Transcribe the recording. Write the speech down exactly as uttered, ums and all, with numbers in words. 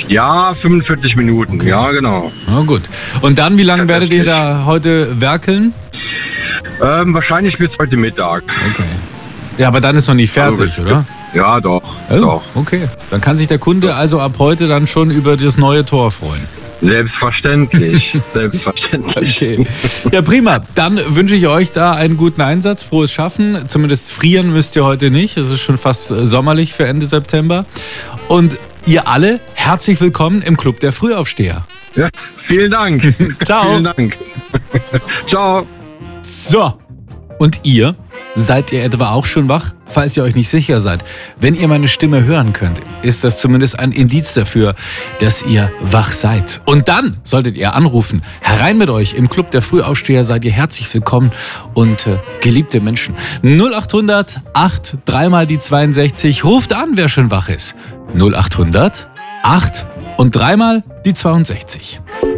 Ja, fünfundvierzig Minuten, Okay. ja genau. Na gut. Und dann, wie lange werdet ihr da heute werkeln? Ähm, wahrscheinlich bis heute Mittag. Okay. Ja, aber dann ist noch nicht fertig, Also, oder? Ja, doch, Oh, doch. okay. Dann kann sich der Kunde also ab heute dann schon über das neue Tor freuen. Selbstverständlich, selbstverständlich. Okay. Ja, prima. Dann wünsche ich euch da einen guten Einsatz, frohes Schaffen. Zumindest frieren müsst ihr heute nicht. Es ist schon fast äh, sommerlich für Ende September. Und ihr alle, herzlich willkommen im Club der Frühaufsteher. Ja, vielen Dank. Ciao. Vielen Dank. Ciao. So. Und ihr? Seid ihr etwa auch schon wach? Falls ihr euch nicht sicher seid, wenn ihr meine Stimme hören könnt, ist das zumindest ein Indiz dafür, dass ihr wach seid. Und dann solltet ihr anrufen. Herein mit euch. Im Club der Frühaufsteher seid ihr herzlich willkommen und äh, geliebte Menschen. null achthundert acht dreimal die zweiundsechzig. Ruft an, wer schon wach ist. null achthundert acht und dreimal die zweiundsechzig.